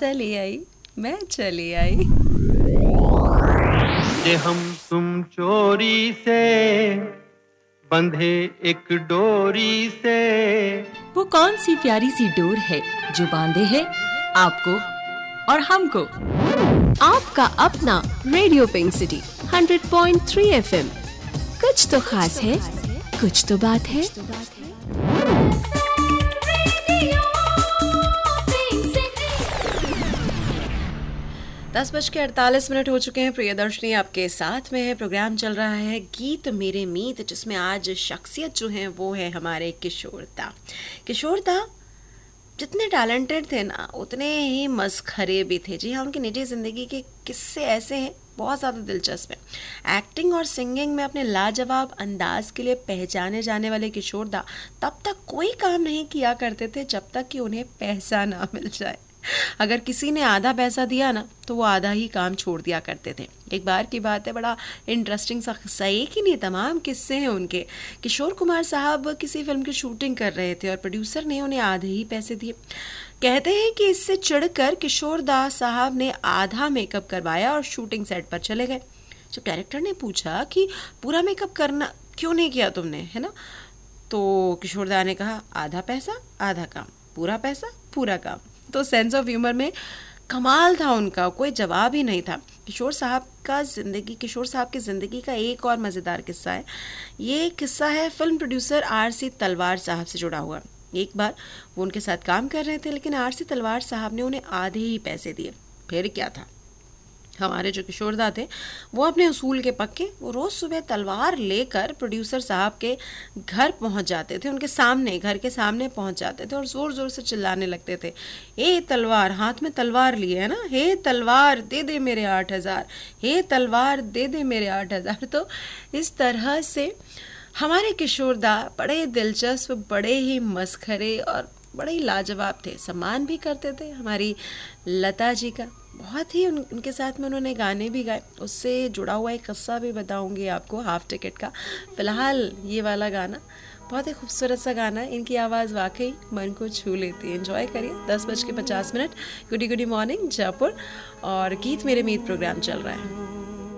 चली आई, मैं चली आई। ये हम तुम चोरी से बंधे एक डोरी से। वो कौन सी प्यारी सी डोर है जो बांधे है आपको और हमको। आपका अपना रेडियो पिंक सिटी 100.3 FM। कुछ तो खास है, कुछ तो बात है। 10:48 हो चुके हैं। प्रियदर्शनी आपके साथ में है। प्रोग्राम चल रहा है गीत मेरे मीत, जिसमें आज शख्सियत जो है वो है हमारे किशोर दा। किशोर दा जितने टैलेंटेड थे ना, उतने ही मस्खरे भी थे। जी हाँ, उनकी निजी ज़िंदगी के किस्से ऐसे हैं बहुत ज़्यादा दिलचस्प है। एक्टिंग और सिंगिंग में अपने लाजवाब अंदाज के लिए पहचाने जाने वाले किशोर दा तब तक कोई काम नहीं किया करते थे जब तक कि उन्हें पैसा ना मिल जाए। अगर किसी ने आधा पैसा दिया ना तो वो आधा ही काम छोड़ दिया करते थे। एक बार की बात है, बड़ा इंटरेस्टिंग सा किस्सा, एक ही नहीं तमाम किस्से हैं उनके। किशोर कुमार साहब किसी फिल्म की शूटिंग कर रहे थे और प्रोड्यूसर ने उन्हें आधे ही पैसे दिए। कहते हैं कि इससे चिढ़कर किशोर दास साहब ने आधा मेकअप करवाया और शूटिंग सेट पर चले गए। जब डायरेक्टर ने पूछा कि पूरा मेकअप करना क्यों नहीं किया तुमने, है ना, तो किशोर दा ने कहा आधा पैसा आधा काम, पूरा पैसा पूरा काम। तो सेंस ऑफ ह्यूमर में कमाल था उनका, कोई जवाब ही नहीं था। किशोर साहब की ज़िंदगी का एक और मज़ेदार किस्सा है। ये किस्सा है फिल्म प्रोड्यूसर आर.सी. तलवार साहब से जुड़ा हुआ। एक बार वो उनके साथ काम कर रहे थे, लेकिन आर.सी. तलवार साहब ने उन्हें आधे ही पैसे दिए। फिर क्या था, हमारे जो किशोरदा थे वो अपने उसूल के पक्के, वो रोज़ सुबह तलवार लेकर प्रोड्यूसर साहब के घर पहुंच जाते थे, उनके सामने, घर के सामने पहुंच जाते थे और ज़ोर ज़ोर से चिल्लाने लगते थे, ए तलवार, हाथ में तलवार लिए है ना, हे तलवार दे दे मेरे 8,000, हे तलवार दे दे मेरे 8,000। तो इस तरह से हमारे किशोरदा बड़े दिलचस्प, बड़े ही मस्खरे और बड़े ही लाजवाब थे। सम्मान भी करते थे हमारी लता जी का, बहुत ही उनके साथ में उन्होंने गाने भी गाए। उससे जुड़ा हुआ एक किस्सा भी बताऊंगी आपको हाफ टिकट का। फ़िलहाल ये वाला गाना बहुत ही खूबसूरत सा गाना है, इनकी आवाज़ वाकई मन को छू लेती है। एंजॉय करिए। 10:50 गुडी गुडी मॉर्निंग जयपुर और गीत मेरे मीत प्रोग्राम चल रहा है।